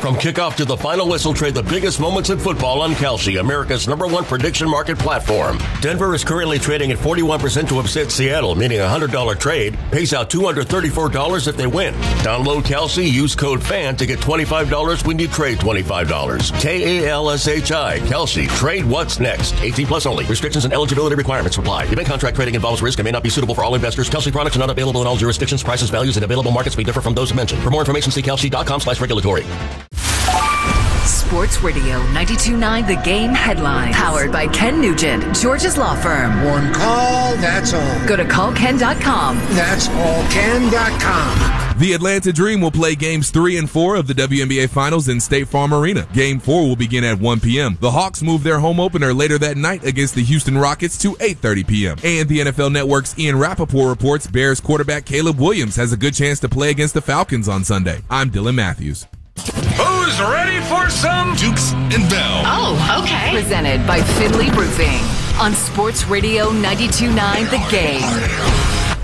From kickoff to the final whistle, trade the biggest moments in football on Kalshi, America's #1 prediction market platform. Denver is currently trading at 41% to upset Seattle, meaning a $100 trade pays out $234 if they win. Download Kalshi, use code FAN to get $25 when you trade $25. Kalshi, Kalshi. Trade what's next. 18 plus only. Restrictions and eligibility requirements apply. Event contract trading involves risk and may not be suitable for all investors. Kalshi products are not available in all jurisdictions. Prices, values, and available markets may differ from those mentioned. For more information, see kalshi.com/regulatory. Sports Radio 92.9 The Game headline. Powered by Ken Nugent, George's law firm. One call, that's all. Go to callken.com. That's allken.com. The Atlanta Dream will play games 3 and 4 of the WNBA Finals in State Farm Arena. Game 4 will begin at 1 p.m. The Hawks move their home opener later that night against the Houston Rockets to 8:30 p.m. And the NFL Network's Ian Rappaport reports Bears quarterback Caleb Williams has a good chance to play against the Falcons on Sunday. I'm Dylan Matthews. Who's ready for some Dukes and Bell? Oh, okay. Presented by Finley Roofing on Sports Radio 92.9 The Game.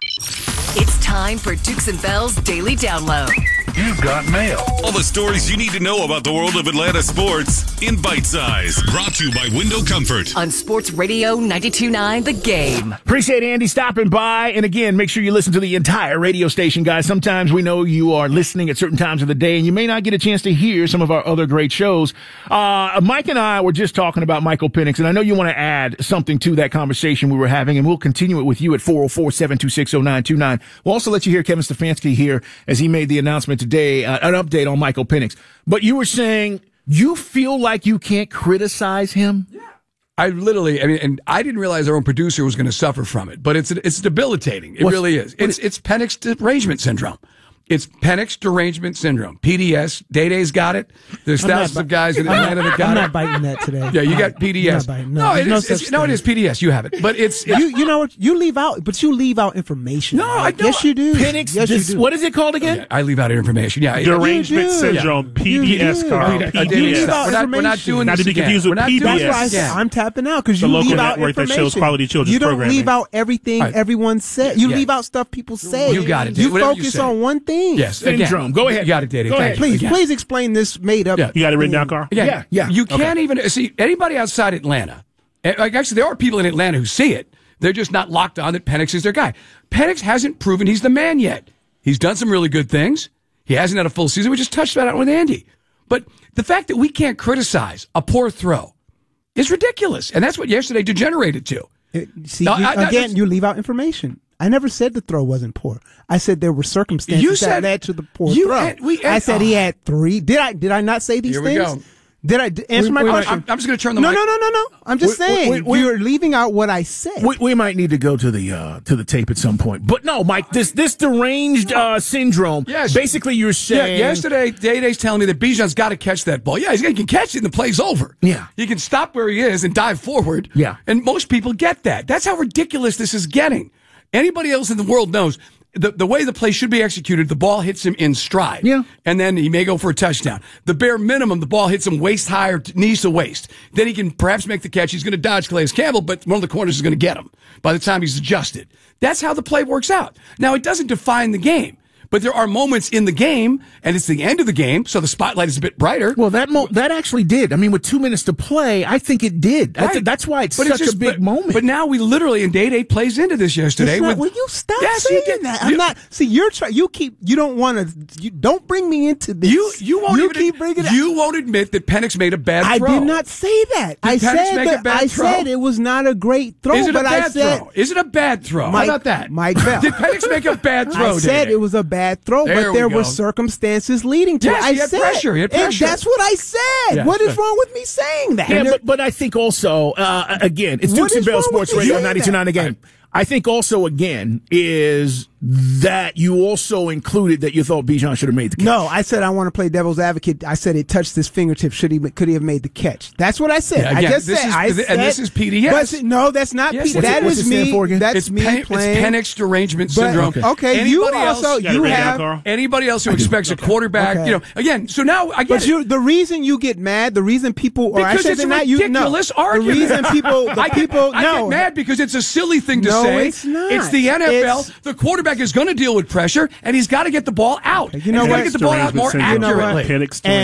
It's time for Dukes and Bell's Daily Download. You've got mail. All the stories you need to know about the world of Atlanta sports in bite size. Brought to you by Window Comfort. On Sports Radio 92.9 The Game. Appreciate Andy stopping by. And again, make sure you listen to the entire radio station, guys. Sometimes we know you are listening at certain times of the day, and you may not get a chance to hear some of our other great shows. Mike and I were just talking about Michael Penix, and I know you want to add something to that conversation we were having, and we'll continue it with you at 404-726-0929. We'll also let you hear Kevin Stefanski here as he made the announcement today, an update on Michael Penix. But you were saying you feel like you can't criticize him? Yeah. I mean, and I didn't realize our own producer was going to suffer from it, but it's debilitating. It really is. It's Penix derangement syndrome. It's Penix derangement syndrome. PDS. Day-Day's got it. There's thousands of guys in Atlanta that got it. I'm not biting that today. Yeah, you got PDS. It is PDS. You have it. But it's you know what? You leave out information. No, right? Yes, you do. Penix, yes, you do. What is it called again? Yeah, I leave out information. Yeah. Derangement syndrome. PDS, Carl. PDS. We're not doing this again. We're not doing That's this. why I said I'm tapping out because you local leave out network information. that shows quality children's programming. You don't leave out everything everyone said. You leave out stuff people say. You got it. You focus on one thing. Yes. Syndrome. Go ahead. You got it, Daddy. Go ahead. Please explain this made up. You got it written down, Carl? Yeah. You can't even see anybody outside Atlanta. Actually, there are people in Atlanta who see it. They're just not locked on that Penix is their guy. Penix hasn't proven he's the man yet. He's done some really good things. He hasn't had a full season. We just touched that out with Andy. But the fact that we can't criticize a poor throw is ridiculous. And that's what yesterday degenerated to. You leave out information. I never said the throw wasn't poor. I said there were circumstances that led to the poor throw. I said he had 3. Did I not say these things? Here we go. Did I answer my question? I'm just going to turn the mic. No. I'm just saying you're leaving out what I said. We might need to go to the tape at some point. But no, Mike, this deranged syndrome. Yes. Basically, you're saying yesterday Day-Day's telling me that Bijan's got to catch that ball. Yeah, he can catch it and the play's over. Yeah, he can stop where he is and dive forward. Yeah, and most people get that. That's how ridiculous this is getting. Anybody else in the world knows the way the play should be executed, the ball hits him in stride. Yeah. And then he may go for a touchdown. The bare minimum, the ball hits him waist high or knees to waist. Then he can perhaps make the catch. He's going to dodge Calais Campbell, but one of the corners is going to get him by the time he's adjusted. That's how the play works out. Now, it doesn't define the game. But there are moments in the game, and it's the end of the game, so the spotlight is a bit brighter. Well, that actually did. I mean, with 2 minutes to play, I think it did. Right. That's why it's such a big moment. But now we literally, and Day-Day plays into this yesterday. Will you stop saying that? I'm not. See, you don't want to. You don't bring me into this. You won't admit that Penix made a bad throw. I did not say that. I said it was not a great throw. Is it a bad throw? Is it a bad throw? How about that? Mike Bell. Did Penix make a bad throw? I said it was a bad throw, but there were circumstances leading to it. He had pressure. That's what I said. Yes, what is wrong with me saying that? Yeah, but I think also, again, it's Dukes and Bell Sports Radio 92.9 The Game. I think also, again, is that you also included that you thought Bijan should have made the catch. No, I said I want to play devil's advocate. I said it touched his fingertip. Could he have made the catch? That's what I said. Yeah, again, and this is PDS. No, that's not PDS. That is me. That's me playing. It's Penix derangement syndrome. Okay, anybody else who expects a quarterback, again, so now I get it. The reason you get mad, the reason people, because it's a ridiculous argument. The reason I get mad because it's a silly thing to say. No, it's not. It's the NFL. The quarterback is going to deal with pressure, and he's got to get the ball out. You know what? He's got to get the ball out more accurately.